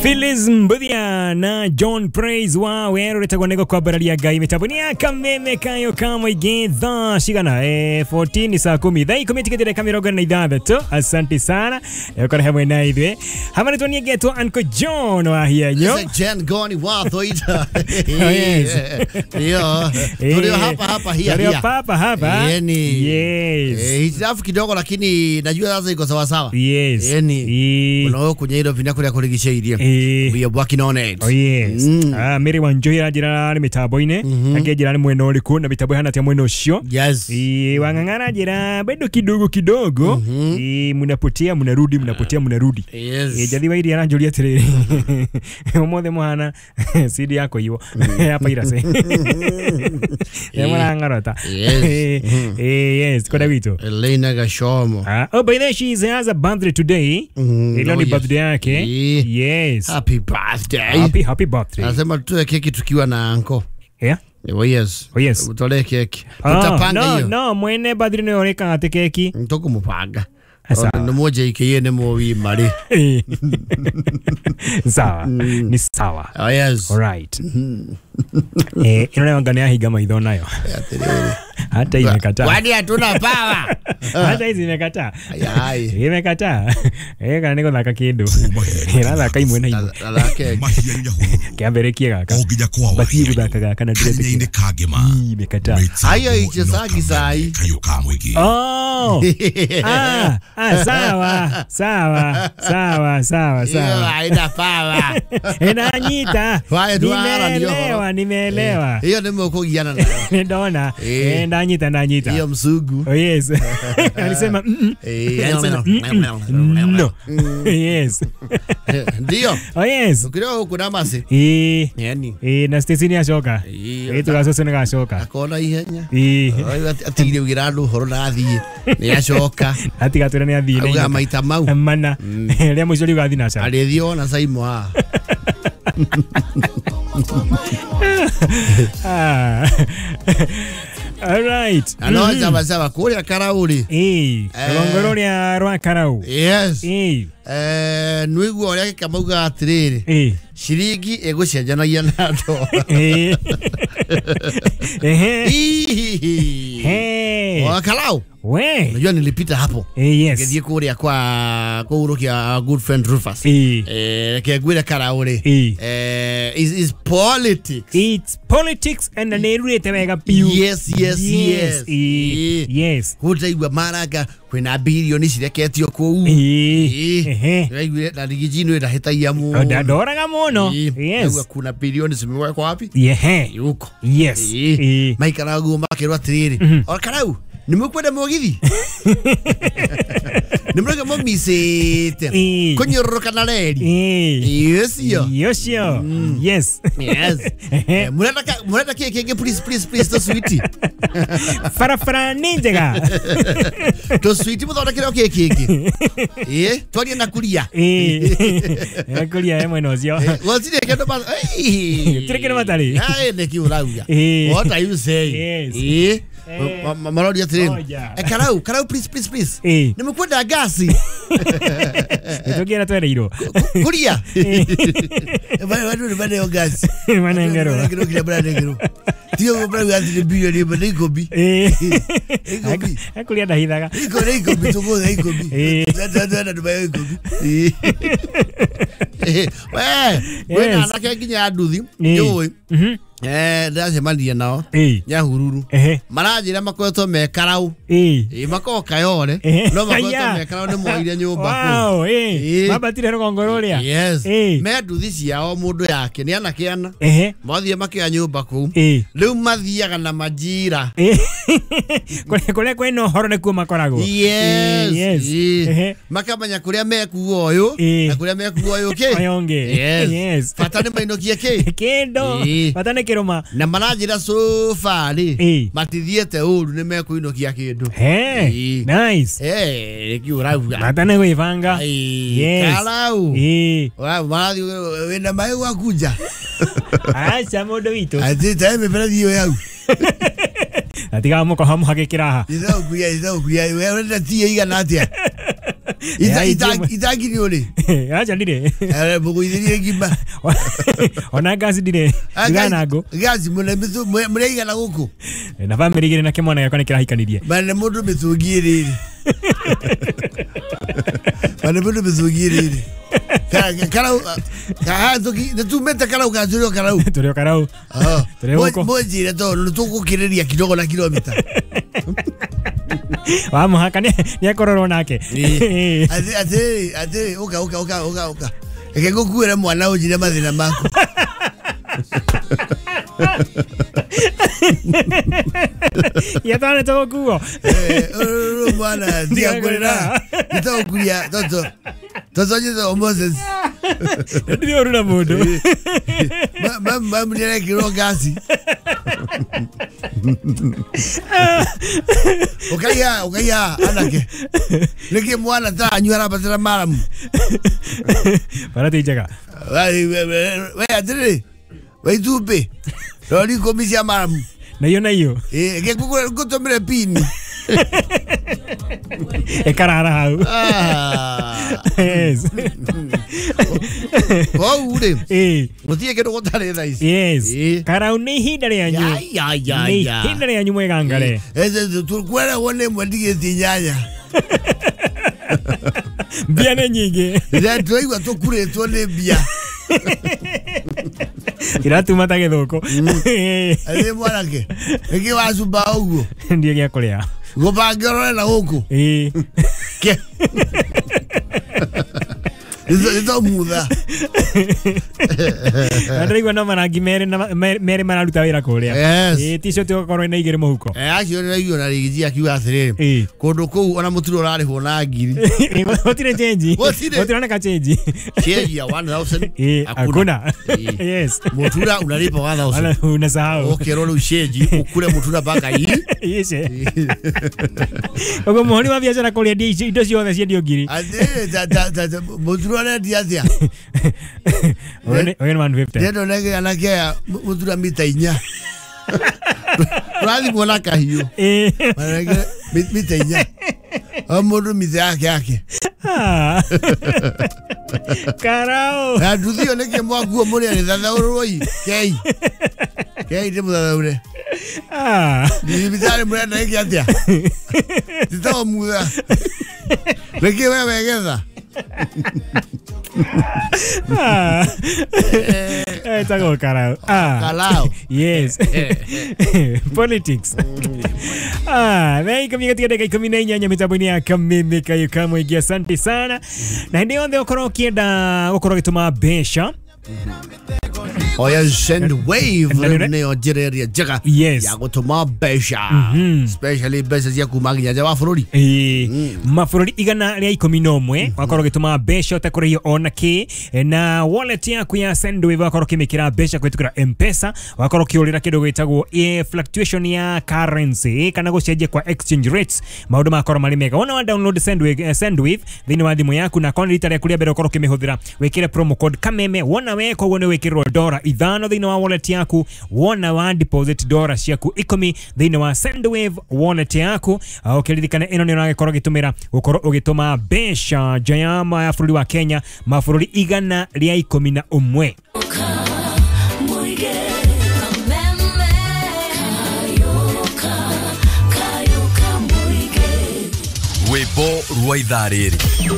Phyllis Mbudia na John Praise wa wero retagwaneko kwa baralia gai metabunia kameme kayo kama igedha shigana 14 saa 10 dai kometiketire kamiroga na idhabeto asante sana yokora hamwe na idwe hamani tonie geto anko John wa hiyanyo Jen goni wa thoita yo tulio hapa hapa yani yes hitilafu kidogo lakini najua sasa iko sawa sawa yes yani unaona kwenye hilo vinakula kuligisha idia we are working on it. Oh yes. Mary Wanjoya jira ni mitambo ine age jira ni mweno liku na mitambo hana tia mweno sio. Yes. Wangangana jira bado kidogo mnapotea mnarudi mnarudi. Yes. Jadi waidi ananjolia tere. Omode mwana CD yako hiyo. Hapa irase. Yamana ngarota. Yes. Yes, kwa Davido. Elena Gashomo. Oh, by the way, she has a birthday today. Ilo ni birthday yake. Yes. Happy birthday. Happy birthday. Anasema tutoe keki tukiwa na anko. Yeah. Oh yes. Oh yes. Utole keki. Tutapanga hiyo. No, mwene birthday ni oreka ate keki. Ntoko mupanga. Sawa. Ndo moja ikiye ne mowi mari. Sawa. Ni sawa. Oh yes. All right. Inaona ngania higa maidho nayo. Hata imekataa. Kwani hatuna power. Hata hizi imekataa. Ai. Imekataa. Kana niko naka kindu. Ila kai mwena hiyo. Alake. Kiambere gaka. Bati gudaka kana direct. Ine kagema. Imekataa. Hayo ichesagi sai. Kayo kamwegi. Oh. Sawa. Haina power. Enanyita. Nimeelewa. Hiyo ndio kugiana nayo. Ndona. Ndanyita. Hiyo msugu. Oh yes. Alisema no. Yes. Ndio. Oh yes. Ukireo huko na masi. Yani. Na station ashoka. Tugasosa ngashoka. Akona ihenya. Atigire ugirando horo na athie. Ni ashoka. Atigatura ni athie. Uga maita mau. Mana. Ria mucori ugathi na cara. Arethio na saimwa. All right. Ano sawa kuria karauri. Rongororia rwa karau. Yes. Nuigu oria kamauga atiriri. Shiringi egucenjanagia na ndo. Karau. We. Unajua nilipita hapo. Yes. Ngethie kuria kwa urukia good friend Rufus. Kegwira karauri. Is politics. It's politics and the nerete mega piu. Yes. Kutaigwa maraka kwina bilioni cireketio kuu. Raigwire na digijino irahetaia mu. Ndadoraga muno. Yes. Kuna bilioni zimewekwa wapi? Yuko. Yes. Maikaragu makirwa tiriri. Karau. Nimekwenda mugithi. Nimrega momisete. Konyoroka na reli. Yes yo. Yes. Murata keke please to sweetie. Fara ninjega. To sweetie muthona kiro keke. Twari na kuria. Kuria emwe nocio. Wotire kendo ba. Tire kendo matari. Ne kiurauga. What are you saying? Yes. Marodi ya train. Karau please. Nimekwenda gasi. Nitokiera twereiro. Kuria. Bado yo gasi. Manengero. Ngero. Tio bra gasi bilioni bado ikobi. Kuria ndahithaga. Ikobi tugo ikobi. Dada bayo ikobi. We anake nginya anduthi. Yoi. Ndacemanire nao Nyahururu maranjira makoretwo me karau makoka yore no makoretwo me karau ni moire nyumba ku mabatire rugongororia me nduthi ciao mundu yake ni anakiana mathie makia nyumba ku riu mathiaga na majira kule kweno horo ne ku makorago makamanya kuria mekuo uyu na kuria mekuo uyu fatane mainokie kendo fatane kiroma na maranjira so fari matithiete uru ni mekuinokia kindu nice kiurauga matane gwivanga karau marathi wina mai wakuja acha mundu witu ati time berathio yau atiga muko hamu hagikiraha itho kuya we wenda tie igana atia Itaki ni ori. Acha ndire. Bugu idiri ngima. Ona gazi ndire. Nganago. Gazi mureiga na guku. Na family gire na kimwana yakwa ni kirahikanirie. Bane mundu mitungiri. Bane mundu mitungiri. Karau tumeta karau gazurio karau. Turio karau. Mojire to tukukiriria kidogo na kilomita. Vamos haka ni akororo nake. Ate uka. Eke gukuira mwana ujire mathina maku. Ya tane to guo. Mwana dia kwenda. Nitakuria toto. Toto nyizo Moses. Ndio runa mundu. Mama mnene kiro gasi. Ukaya anake. Niki mwana ta anywara batira maramu. Para ti jaga. We adire. We tupe. Rori komisia maramu. Na hiyo. Ke kutomere pini. Karara hau. Yes. Ure. Mutie ke rogotare thais. Yes. Karau ni hindare yanyu. Ya. Ni hindare yanyu mwegangare. Tukwera wone mwendige tinyanya. Bia ne nyingi. Ira tuigwa tukure tuone bia. Iratuma ta githoko. Ale mwanake. Eki wasuba ugo. Ndiye gya kuria. Gobangero na huko. Ke. Ito muda. Andrei wana marangi mere mararuta wira kuria. T-shirt yokorwo ina igire muhuko. Acio na igio na rigiji akiwa athiri. Kundu kuu ona muturo urarihwo na ngiri. Otire change. Otire na ka change. Change ya 1000. Hakuna. Yes. Mutura unalipa 1000. Unasahau. Okay, rolo change ukule mutura baka hii. Yes. Ogo mohoni wa biashara kuria indo ciothe ciendio ngiri. Ade mutura na diatia. Oye 150. Ndio nege anakea mutura mita inya. Radi bona kahiyo. Manake mita inya. Amodo mita yake. Karao. Na dudio nege mwaguo muri ni thathauroi. Kei de muthaure. Ni bitare muri nege atia. Titawa muda. Nege wewe getha. Tago Karao. Karao. Yes. Politics. Nei kamika tika deka 14 mitabuni ya kameme kayo kama igia asante sana. Na ndio ndio okoro kienda okoro gituma besha. Oya send wave ne ojireria jaga. Ya gutuma besha. Especially besha cia kumaginya ja bafururi. Mafururi igana ria 11 wakoro gituma besha utakoreyo ona ki na wallet yaku ya Sendwave wakoro kimikira besha kwetukira M-Pesa wakoro kiurira kindu gwitagwo fluctuation ya currency kana gucenjia kwa exchange rates maundu makoro mari mega ona wa download Sendwave thini wa thimu yaku na koni rita ria kuria mbere ukoro kimihuthira wikire promo code kameme wona we koguo ni wikirwo $1 thini wa wallet yaku wona wa deposit $1 ciaku 10 thini wa Sendwave wallet yaku ukiririkana ino ni uragikorwo gitumira gukorwo ugituma besha jayama ya bururi wa Kenya mabũrũri igana ria 11 Webo rwa ithaa rĩrĩ